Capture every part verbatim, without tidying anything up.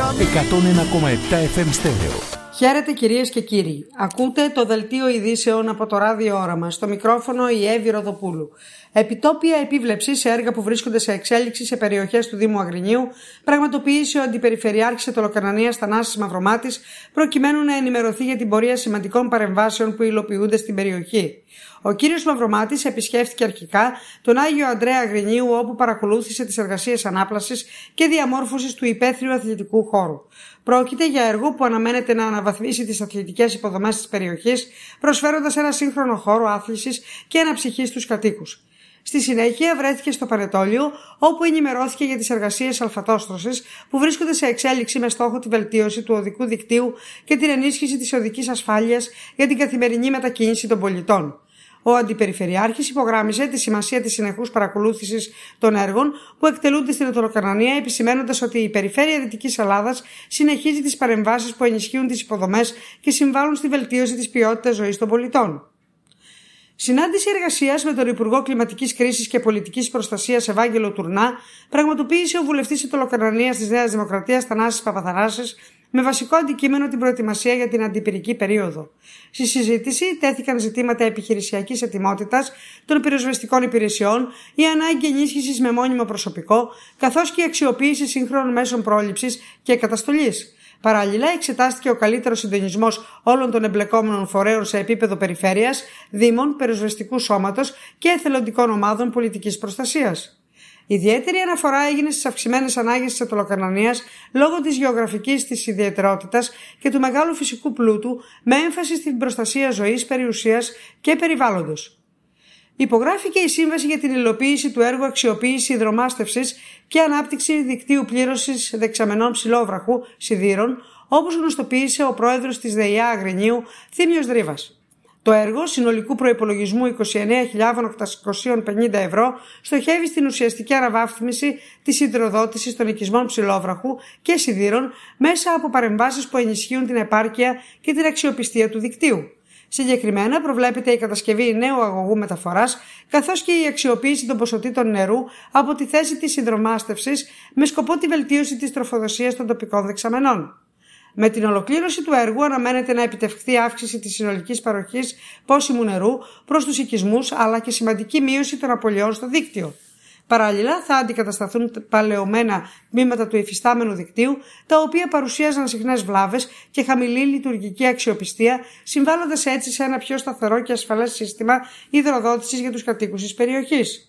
εκατόν ένα κόμμα επτά εφ εμ στέρεο. Χαίρετε κυρίες και κύριοι. Ακούτε το δελτίο ειδήσεων από το ράδιο Όραμα. Στο μικρόφωνο η Εύη Ροδοπούλου. Επιτόπια επίβλεψη σε έργα που βρίσκονται σε εξέλιξη σε περιοχές του Δήμου Αγρινίου πραγματοποίησε ο Αντιπεριφερειάρχης Αιτωλοκαρνανίας Θανάσης Μαυρομάτης προκειμένου να ενημερωθεί για την πορεία σημαντικών παρεμβάσεων που υλοποιούνται στην περιοχή. Ο κύριος Μαυρομάτης επισκέφθηκε αρχικά τον Άγιο Ανδρέα Αγρινίου, όπου παρακολούθησε τις εργασίες ανάπλασης και διαμόρφωσης του υπαίθριου αθλητικού χώρου. Πρόκειται για έργο που αναμένεται να αναβαθμίσει τις αθλητικές υποδομές της περιοχής, προσφέροντας ένα σύγχρονο χώρο άθλησης και αναψυχής στους κατοίκους. Στη συνέχεια βρέθηκε στο Πανετόλιο, όπου ενημερώθηκε για τις εργασίες αλφατόστρωσης που βρίσκονται σε εξέλιξη με στόχο τη βελτίωση του οδικού δικτύου και την ενίσχυση της οδικής ασφάλειας για την καθημερινή μετακίνηση των πολιτών. Ο Αντιπεριφερειάρχης υπογράμμιζε τη σημασία της συνεχούς παρακολούθησης των έργων που εκτελούνται στην Αιτωλοκαρνανία, επισημαίνοντας ότι η περιφέρεια Δυτικής Ελλάδας συνεχίζει τις παρεμβάσεις που ενισχύουν τις υποδομές και συμβάλλουν στη βελτίωση της ποιότητας ζωής των πολιτών. Συνάντηση εργασίας με τον Υπουργό Κλιματικής Κρίσης και Πολιτικής Προστασίας Ευάγγελο Τουρνά πραγματοποίησε ο βουλευτής Αιτωλοκαρνανίας της Νέας Δημοκρατίας Θανάσης Παπαθανάσης, με βασικό αντικείμενο την προετοιμασία για την αντιπυρική περίοδο. Στη συζήτηση τέθηκαν ζητήματα επιχειρησιακής ετοιμότητας των πυροσβεστικών υπηρεσιών, η ανάγκη ενίσχυσης με μόνιμο προσωπικό, καθώς και η αξιοποίηση σύγχρονων μέσων πρόληψης και καταστολής. Παράλληλα, εξετάστηκε ο καλύτερος συντονισμός όλων των εμπλεκόμενων φορέων σε επίπεδο περιφέρειας, δήμων, πυροσβεστικού σώματος και εθελοντικών ομάδων πολιτικής προστασίας. Ιδιαίτερη αναφορά έγινε στις αυξημένες ανάγκες της Αιτωλοκαρνανίας λόγω της γεωγραφικής της ιδιαιτερότητας και του μεγάλου φυσικού πλούτου, με έμφαση στην προστασία ζωής, περιουσίας και περιβάλλοντος. Υπογράφηκε η σύμβαση για την υλοποίηση του έργου αξιοποίηση υδρομάστευσης και ανάπτυξη δικτύου πλήρωσης δεξαμενών ψηλόβραχου σιδήρων, όπως γνωστοποίησε ο πρόεδρος της ΔΕΙΑ Αγρινίου, Θήμιος Δρύβας. Το έργο συνολικού προϋπολογισμού είκοσι εννέα χιλιάδες οκτακόσια πενήντα ευρώ στοχεύει στην ουσιαστική αναβάθμιση της υδροδότησης των οικισμών ψηλόβραχου και σιδήρων μέσα από παρεμβάσεις που ενισχύουν την επάρκεια και την αξιοπιστία του δικτύου. Συγκεκριμένα προβλέπεται η κατασκευή νέου αγωγού μεταφοράς, καθώς και η αξιοποίηση των ποσοτήτων νερού από τη θέση της υδρομάστευσης με σκοπό τη βελτίωση της τροφοδοσίας των τοπικών δεξαμενών. Με την ολοκλήρωση του έργου αναμένεται να επιτευχθεί αύξηση της συνολικής παροχής πόσιμου νερού προς τους οικισμούς, αλλά και σημαντική μείωση των απολειών στο δίκτυο. Παράλληλα, θα αντικατασταθούν παλαιωμένα τμήματα του υφιστάμενου δικτύου, τα οποία παρουσίαζαν συχνές βλάβες και χαμηλή λειτουργική αξιοπιστία, συμβάλλοντας έτσι σε ένα πιο σταθερό και ασφαλές σύστημα υδροδότησης για τους κατοίκους της περιοχής.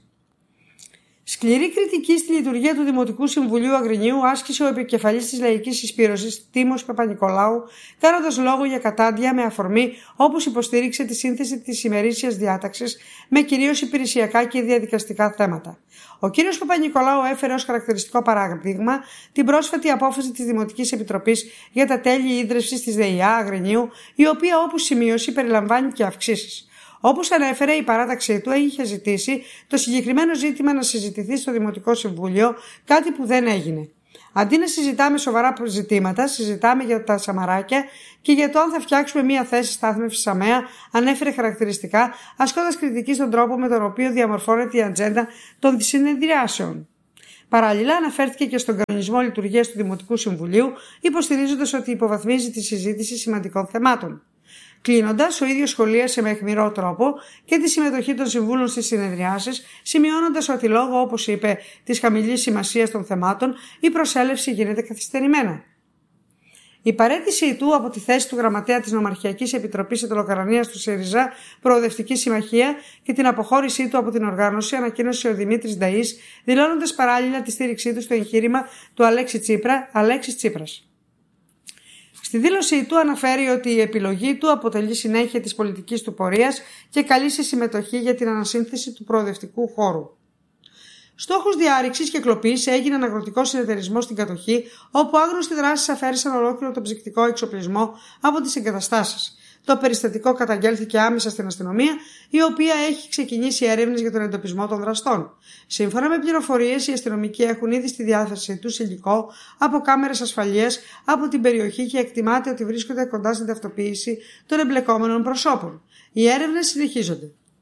Σκληρή κριτική στη λειτουργία του Δημοτικού Συμβουλίου Αγρινίου άσκησε ο επικεφαλής της Λαϊκής Συσπήρωσης, Τίμος Παπα-Νικολάου, κάνοντας λόγο για κατάντια με αφορμή, όπως υποστήριξε, τη σύνθεση της ημερήσιας διάταξης με κυρίως υπηρεσιακά και διαδικαστικά θέματα. Ο κ. Παπα-Νικολάου έφερε ως χαρακτηριστικό παράδειγμα την πρόσφατη απόφαση της Δημοτικής Επιτροπής για τα τέλη ίδρυυσης της ΔΕΙΑ Αγρινίου, η οποία, όπως σημείωσε, περιλαμβάνει και αυξήσεις. Όπως ανέφερε, η παράταξή του είχε ζητήσει το συγκεκριμένο ζήτημα να συζητηθεί στο Δημοτικό Συμβούλιο, κάτι που δεν έγινε. Αντί να συζητάμε σοβαρά ζητήματα, συζητάμε για τα σαμαράκια και για το αν θα φτιάξουμε μία θέση στάθμευσης ΑΜΕΑ, ανέφερε χαρακτηριστικά, ασκώντας κριτική στον τρόπο με τον οποίο διαμορφώνεται η ατζέντα των συνεδριάσεων. Παράλληλα, αναφέρθηκε και στον κανονισμό λειτουργίας του Δημοτικού Συμβουλίου, υποστηρίζοντας ότι υποβαθμίζει τη συζήτηση σημαντικών θεμάτων. Κλείνοντας, ο ίδιος σχολίασε με αιχμηρό τρόπο και τη συμμετοχή των συμβούλων στις συνεδριάσεις, σημειώνοντας ότι λόγω, όπως είπε, της χαμηλής σημασίας των θεμάτων, η προσέλευση γίνεται καθυστερημένα. Η παραίτησή του από τη θέση του γραμματέα της Νομαρχιακής Επιτροπής Αιτωλοκαρνανίας του ΣΥΡΙΖΑ, Προοδευτική Συμμαχία, και την αποχώρησή του από την οργάνωση ανακοίνωσε ο Δημήτρης Νταΐς, δηλώνοντας παράλληλα τη στήριξή του στο εγχείρημα του Αλέξη Τσίπρα, Αλέξης Τσίπρας. Στη δήλωσή του αναφέρει ότι η επιλογή του αποτελεί συνέχεια της πολιτικής του πορείας και καλεί σε συμμετοχή για την ανασύνθεση του προοδευτικού χώρου. Στόχος διάρρηξης και κλοπής έγινε αγροτικός συνεταιρισμός στην κατοχή, όπου άγνωστοι δράσεις αφαίρεσαν ολόκληρο τον ψυκτικό εξοπλισμό από τις εγκαταστάσεις. Το περιστατικό καταγγέλθηκε άμεσα στην αστυνομία, η οποία έχει ξεκινήσει έρευνες για τον εντοπισμό των δραστών. Σύμφωνα με πληροφορίες, οι αστυνομικοί έχουν ήδη στη διάθεσή τους υλικό από κάμερες ασφαλείας από την περιοχή και εκτιμάται ότι βρίσκονται κοντά στην ταυτοποίηση των εμπλεκόμενων προσώπων. Οι έρευνες συνεχίζονται.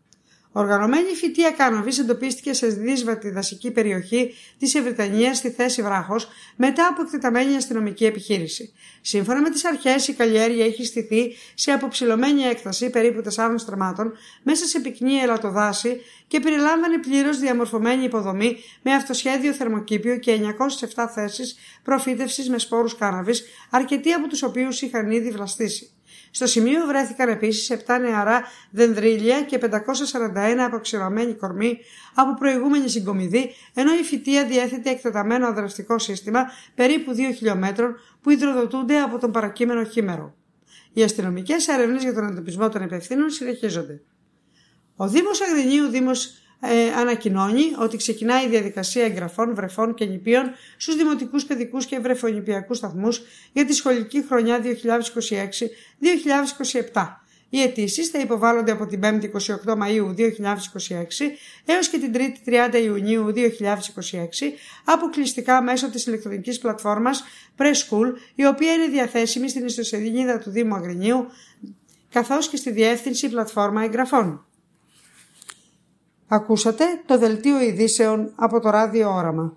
Οργανωμένη φυτεία κάναβης εντοπίστηκε σε δύσβατη δασική περιοχή της Ευρυτανίας στη θέση Βράχος μετά από εκτεταμένη αστυνομική επιχείρηση. Σύμφωνα με τις αρχές, η καλλιέργεια έχει στηθεί σε αποψηλωμένη έκταση περίπου τεσσάρων στρεμμάτων μέσα σε πυκνή ελατοδάση και περιλάμβανε πλήρως διαμορφωμένη υποδομή με αυτοσχέδιο θερμοκήπιο και εννιακόσιες επτά θέσεις προφύτευσης με σπόρους κάναβης, αρκετοί από τους οποίους είχαν ήδη βλαστήσει. Στο σημείο βρέθηκαν επίσης επτά νεαρά δενδρίλια και πεντακόσια σαράντα ένα αποξηρωμένοι κορμοί από προηγούμενη συγκομιδή, ενώ η φυτεία διέθετε εκτεταμένο αδρευτικό σύστημα περίπου δύο χιλιόμετρων που υδροδοτούνται από τον παρακείμενο χήμερο. Οι αστυνομικές έρευνες για τον εντοπισμό των υπευθύνων συνεχίζονται. Ο Δήμος Αγρινίου Δήμος Ε, ανακοινώνει ότι ξεκινάει η διαδικασία εγγραφών βρεφών και νηπίων στους δημοτικούς παιδικούς και βρεφονηπιακούς σταθμούς για τη σχολική χρονιά δύο χιλιάδες είκοσι έξι δύο χιλιάδες είκοσι επτά. Οι αιτήσεις θα υποβάλλονται από την πέμπτη εικοστή ογδόη Μαΐου δύο χιλιάδες είκοσι έξι έως και την τρίτη τριάντα Ιουνίου δύο χιλιάδες είκοσι έξι αποκλειστικά μέσω της ηλεκτρονικής πλατφόρμας Preschool, η οποία είναι διαθέσιμη στην ιστοσελίδα του Δήμου Αγρινίου καθώς και στη διεύθυνση πλατφόρμα εγγραφών. Ακούσατε το δελτίο ειδήσεων από το Ράδιο Όραμα.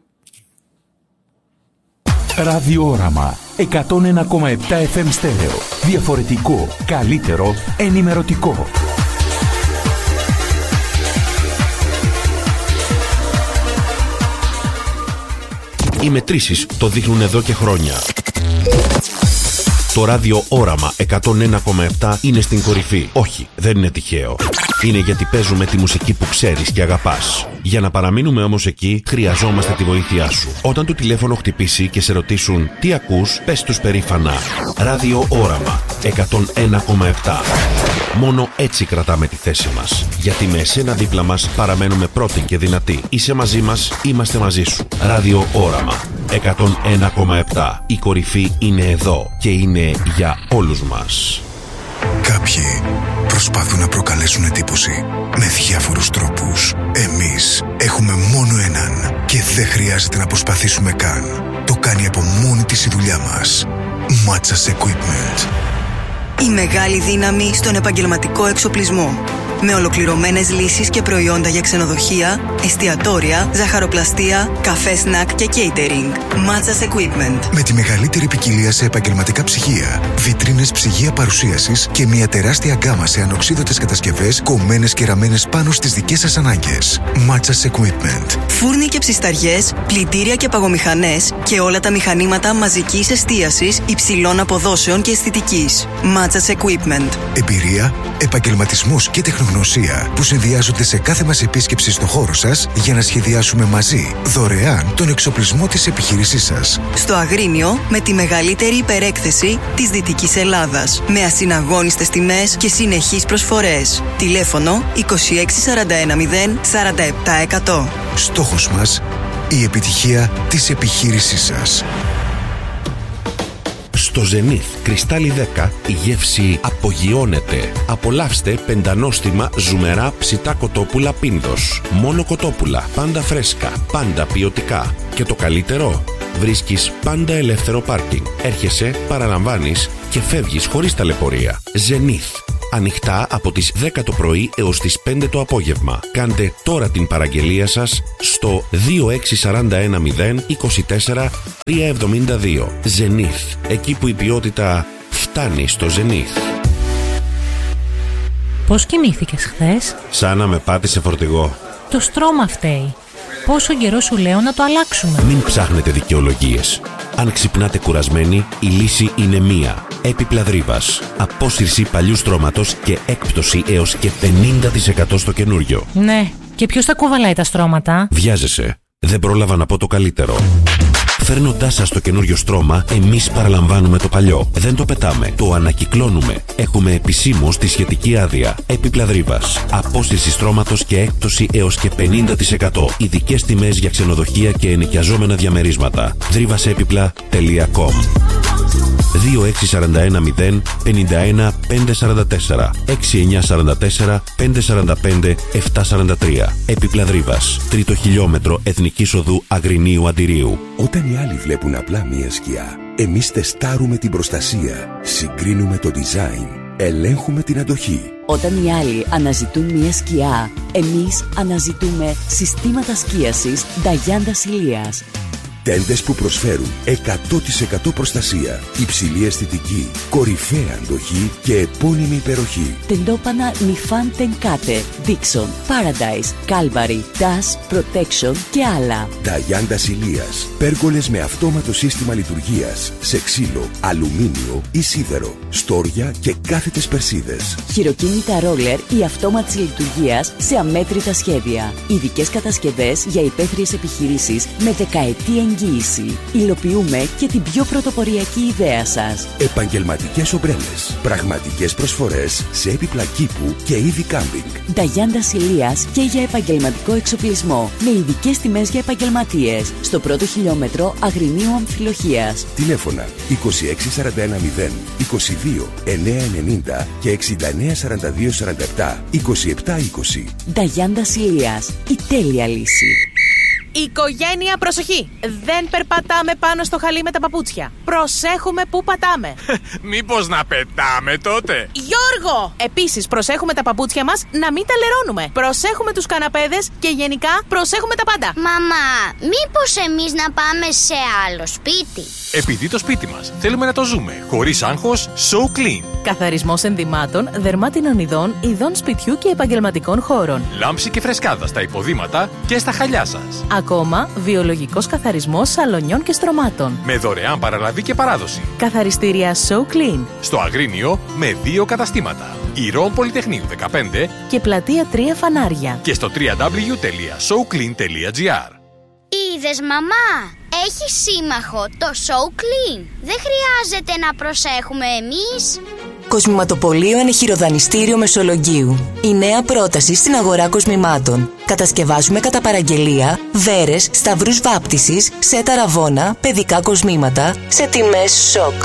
Ράδιο Όραμα εκατόν ένα κόμμα επτά εφ εμ στέρεο. Διαφορετικό, καλύτερο, ενημερωτικό. Οι μετρήσεις το δείχνουν εδώ και χρόνια. Το Ράδιο Όραμα εκατόν ένα κόμμα επτά είναι στην κορυφή. Όχι, δεν είναι τυχαίο. Είναι γιατί παίζουμε τη μουσική που ξέρεις και αγαπάς. Για να παραμείνουμε όμως εκεί, χρειαζόμαστε τη βοήθειά σου. Όταν το τηλέφωνο χτυπήσει και σε ρωτήσουν τι ακούς, πες τους περήφανα Ράδιο Όραμα εκατόν ένα κόμμα επτά. Μόνο έτσι κρατάμε τη θέση μας. Γιατί με εσένα δίπλα μας παραμένουμε πρώτοι και δυνατοί. Είσαι μαζί μας, είμαστε μαζί σου. Ράδιο Όραμα εκατόν ένα κόμμα επτά. Η κορυφή είναι εδώ και είναι για όλους μας. Κάποιοι προσπαθούν να προκαλέσουν εντύπωση με διάφορους τρόπους. Εμείς έχουμε μόνο έναν και δεν χρειάζεται να προσπαθήσουμε καν. Το κάνει από μόνη της η δουλειά μας. Matsas Equipment. Η μεγάλη δύναμη στον επαγγελματικό εξοπλισμό. Με ολοκληρωμένες λύσεις και προϊόντα για ξενοδοχεία, εστιατόρια, ζαχαροπλαστεία, καφέ σνακ και catering. Matsas Equipment. Με τη μεγαλύτερη ποικιλία σε επαγγελματικά ψυγεία, βιτρίνες ψυγεία παρουσίασης και μια τεράστια γκάμα σε ανοξίδωτες κατασκευές κομμένες και ραμμένες πάνω στις δικές σας ανάγκες. Matsas Equipment. Φούρνοι και ψισταριές, πλυντήρια και παγομηχανές και όλα τα μηχανήματα μαζικής εστίασης υψηλών αποδόσεων και αισθητικής. Matsas Equipment. Εμπειρία, επαγγελματισμός και τεχνολογία που συνδυάζονται σε κάθε μας επίσκεψη στο χώρο σας για να σχεδιάσουμε μαζί δωρεάν τον εξοπλισμό της επιχείρησής σας. Στο Αγρίνιο, με τη μεγαλύτερη υπερέκθεση της Δυτικής Ελλάδας, με ασυναγώνιστες τιμές και συνεχείς προσφορές. Τηλέφωνο είκοσι έξι σαράντα ένα μηδέν σαράντα επτά εκατό. Στόχος μας, η επιτυχία της επιχείρησής σας. Στο Zenith Κρυστάλλι δέκα η γεύση απογειώνεται. Απολαύστε πεντανόστιμα ζουμερά ψητά κοτόπουλα Πίνδος. Μόνο κοτόπουλα, πάντα φρέσκα, πάντα ποιοτικά. Και το καλύτερο, βρίσκεις πάντα ελεύθερο πάρκινγκ. Έρχεσαι, παραλαμβάνεις και φεύγεις χωρίς ταλαιπωρία. Zenith. Ανοιχτά από τις δέκα το πρωί έως τις πέντε το απόγευμα. Κάντε τώρα την παραγγελία σας στο δύο έξι σαράντα ένα μηδέν είκοσι τέσσερα τριακόσια εβδομήντα δύο. Zenith. Εκεί που η ποιότητα φτάνει στο Zenith. Πώς κοιμήθηκες χθες? Σαν να με πάτησε φορτηγό. Το στρώμα φταίει. Πόσο καιρό σου λέω να το αλλάξουμε? Μην ψάχνετε δικαιολογίες. Αν ξυπνάτε κουρασμένοι, η λύση είναι μία. Έπιπλα Δρύβας. Απόσυρση παλιού στρώματος και έκπτωση έως και πενήντα τοις εκατό στο καινούριο. Ναι, και ποιος θα κουβαλάει τα στρώματα? Βιάζεσαι. Δεν πρόλαβα να πω το καλύτερο. Φέρνοντάς σας το καινούριο στρώμα, εμείς παραλαμβάνουμε το παλιό. Δεν το πετάμε, το ανακυκλώνουμε. Έχουμε επισήμως τη σχετική άδεια. Έπιπλα Δρύβας. Απόσυρση στρώματος και έκπτωση έως και πενήντα τοις εκατό. Ειδικές τιμές για ξενοδοχεία και ενοικιαζόμενα διαμερίσματα. δρύβασέπιπλα τελεία κομ. δύο έξι σαράντα ένα μηδέν πενήντα ένα πεντακόσια σαράντα τέσσερα έξι εννιά σαράντα τέσσερα πεντακόσια σαράντα πέντε επτακόσια σαράντα τρία. Έπιπλα Δρύβας. Τρίτο χιλιόμετρο Εθνικής Οδού Αγρινίου Αντιρίου. Όταν οι άλλοι βλέπουν απλά μία σκιά, εμείς τεστάρουμε την προστασία, συγκρίνουμε το design, ελέγχουμε την αντοχή. Όταν οι άλλοι αναζητούν μια σκιά, εμείς αναζητούμε συστήματα σκίασης Νταγιάντα Ηλίας. Τέντες που προσφέρουν εκατό τοις εκατό προστασία, υψηλή αισθητική, κορυφαία αντοχή και επώνυμη υπεροχή. Τεντόπανα Νιφάν Τενκάτε, Dixon, Paradise, Calvary, Dash, Protection και άλλα. Νταγιάντα Ηλίας. Πέργολες με αυτόματο σύστημα λειτουργίας, σε ξύλο, αλουμίνιο ή σίδερο, στόρια και κάθετες περσίδες. Χειροκίνητα ρόλερ ή αυτόματης λειτουργίας σε αμέτρητα σχέδια. Ειδικές κατασκευές για υπαίθριες επιχειρήσεις με δεκαετή εγγύηση. Υλοποιούμε και την πιο πρωτοποριακή ιδέα σας. Επαγγελματικές ομπρέλες. Πραγματικές προσφορές σε έπιπλα κήπου και είδη κάμπινγκ. Νταγιάντα Ηλίας και για επαγγελματικό εξοπλισμό. Με ειδικές τιμές για επαγγελματίες. Στο πρώτο χιλιόμετρο Αγρινίου Αμφιλοχίας. Τηλέφωνα είκοσι έξι σαράντα ένα μηδέν, είκοσι δύο εννιακόσια ενενήντα και εξήντα εννέα σαράντα δύο σαράντα επτά είκοσι επτά είκοσι. Νταγιάντα Ηλίας. Η τέλεια λύση. Οικογένεια, προσοχή! Δεν περπατάμε πάνω στο χαλί με τα παπούτσια. Προσέχουμε πού πατάμε. Μήπως να πετάμε τότε? Γιώργο! Επίσης, προσέχουμε τα παπούτσια μας να μην τα λερώνουμε. Προσέχουμε τους καναπέδες και γενικά προσέχουμε τα πάντα. Μαμά, μήπως εμείς να πάμε σε άλλο σπίτι? Επειδή το σπίτι μας θέλουμε να το ζούμε χωρίς άγχος, So Clean. Καθαρισμός ενδυμάτων, δερμάτινων ειδών, ειδών σπιτιού και επαγγελματικών χώρων. Λάμψη και φρεσκάδα στα υποδήματα και στα χαλιά σας. Ακόμα, βιολογικός καθαρισμός σαλονιών και στρωμάτων. Με δωρεάν παραλαβή και παράδοση. Καθαριστήρια So Clean. Στο Αγρίνιο με δύο καταστήματα. Ηρών Πολυτεχνείου δεκαπέντε και Πλατεία τρία Φανάρια. Και στο double-u double-u double-u τελεία so clean τελεία gr. Είδες, μαμά, έχει σύμμαχο το So Clean. Δεν χρειάζεται να προσέχουμε εμείς. Κοσμηματοπωλείο Ενεχειροδανιστήριο Μεσολογγίου. Η νέα πρόταση στην αγορά κοσμημάτων. Κατασκευάζουμε κατά παραγγελία βέρες, σταυρούς βάπτισης, σετ αραβώνα, παιδικά κοσμήματα σε τιμές σοκ.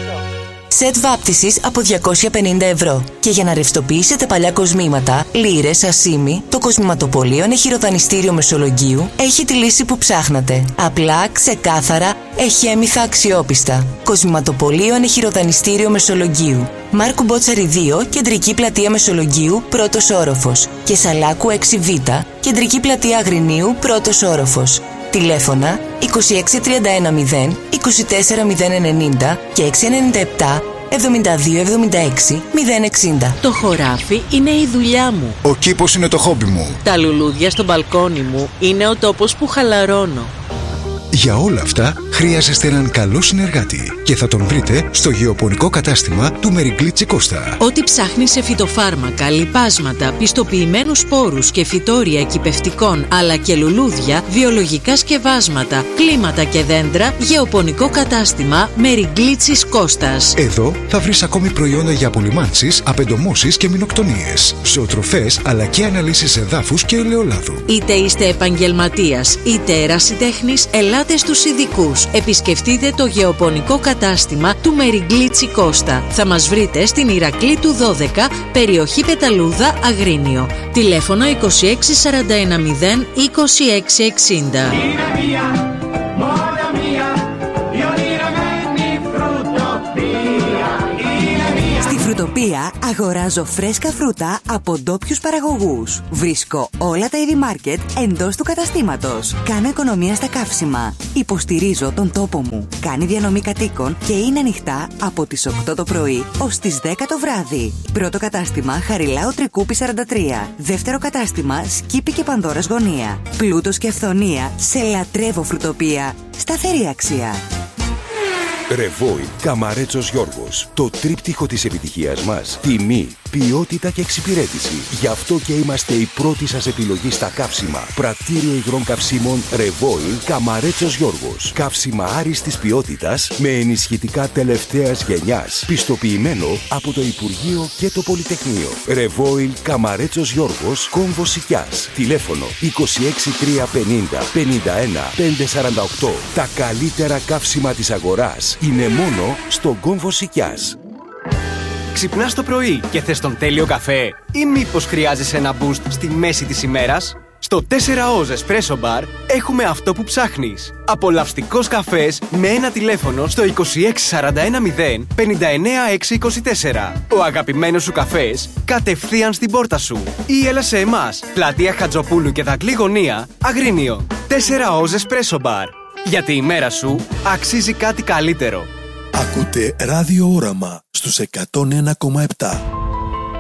Σετ βάπτισης από διακόσια πενήντα ευρώ. Και για να ρευστοποιήσετε παλιά κοσμήματα, λίρες, ασήμι, το Κοσμηματοπωλείο Ενεχειροδανιστήριο Μεσολογγίου έχει τη λύση που ψάχνατε. Απλά, ξεκάθαρα, εχέμηθα, αξιόπιστα. Κοσμηματοπωλείο Ενεχειροδανιστήριο Μεσολογγίου. Μάρκου Μπότσαρη δύο, Κεντρική Πλατεία Μεσολογγίου, πρώτος όροφος. Και Σαλάκου έξι β, Κεντρική Πλατεία Αγρινίου, πρώτος όροφος. Τηλέφωνα είκοσι έξι τριάντα ένα μηδέν, είκοσι τέσσερα μηδέν ενενήντα και έξι ενενήντα επτά εβδομήντα δύο εβδομήντα έξι μηδέν εξήντα. Το χωράφι είναι η δουλειά μου. Ο κήπος είναι το χόμπι μου. Τα λουλούδια στο μπαλκόνι μου είναι ο τόπος που χαλαρώνω. Για όλα αυτά χρειάζεστε έναν καλό συνεργάτη και θα τον βρείτε στο γεωπονικό κατάστημα του Μεριγκλίτσι Κώστα. Ό,τι ψάχνει σε φυτοφάρμακα, λιπάσματα, πιστοποιημένους σπόρους και φυτόρια εκυπευτικών αλλά και λουλούδια, βιολογικά σκευάσματα, κλίματα και δέντρα, γεωπονικό κατάστημα Μεριγκλίτσι Κώστας. Εδώ θα βρεις ακόμη προϊόντα για απολυμάνσεις, απεντομώσεις και μυνοκτονίες, ζωοτροφές αλλά και αναλύσεις εδάφους και ελαιολάδου. Είτε είστε επαγγελματίας είτε ερασιτέχνης, ελάτε στους ειδικούς. Επισκεφτείτε το γεωπονικό κατάστημα του Μεριγκλίτσι Κώστα. Θα μας βρείτε στην Ηρακλήτου δώδεκα, περιοχή Πεταλούδα, Αγρίνιο. Τηλέφωνο είκοσι έξι σαράντα ένα μηδέν είκοσι έξι εξήντα. Φρουτοπία αγοράζω φρέσκα φρούτα από ντόπιους παραγωγούς. Βρίσκω όλα τα είδη μάρκετ εντός του καταστήματος. Κάνω οικονομία στα καύσιμα. Υποστηρίζω τον τόπο μου. Κάνει διανομή κατοίκων και είναι ανοιχτά από τις οκτώ το πρωί ως τις δέκα το βράδυ. Πρώτο κατάστημα Χαριλάου Τρικούπη σαράντα τρία. Δεύτερο κατάστημα Σκύπη και Πανδώρας Γωνία. Πλούτος και αυθονία σε λατρεύω φρουτοπία. Σταθερή αξία. Ρεβόι Καμαρέτσος Γιώργος. Το τρίπτυχο της επιτυχίας μας. Τιμή, ποιότητα και εξυπηρέτηση. Γι' αυτό και είμαστε η πρώτη σας επιλογή στα καύσιμα. Πρατήριο υγρών καυσίμων Ρεβόι Καμαρέτσος Γιώργος. Καύσιμα άριστης ποιότητας με ενισχυτικά τελευταίας γενιάς. Πιστοποιημένο από το Υπουργείο και το Πολυτεχνείο. Ρεβόι Καμαρέτσος Γιώργος, Κόμβος Σικιάς. Τηλέφωνο είκοσι έξι τριακόσια πενήντα πενήντα ένα πεντακόσια σαράντα οκτώ. Τα καλύτερα καύσιμα της αγοράς είναι μόνο στον Κόμβο Σικιάς. Ξυπνάς το πρωί και θες τον τέλειο καφέ ή μήπως χρειάζεσαι ένα boost στη μέση της ημέρας? Στο τέσσερα Oz Espresso Bar έχουμε αυτό που ψάχνεις. Απολαυστικός καφές με ένα τηλέφωνο στο είκοσι έξι σαράντα ένα μηδέν πενήντα εννέα έξι είκοσι τέσσερα. Ο αγαπημένος σου καφές κατευθείαν στην πόρτα σου. Ή έλα σε εμάς, πλατεία Χατζοπούλου και Δακλή Γωνία, Αγρίνιο. τέσσερα Oz Espresso Bar. Γιατί η μέρα σου αξίζει κάτι καλύτερο. Ακούτε Ράδιο Όραμα στους εκατόν ένα κόμμα επτά.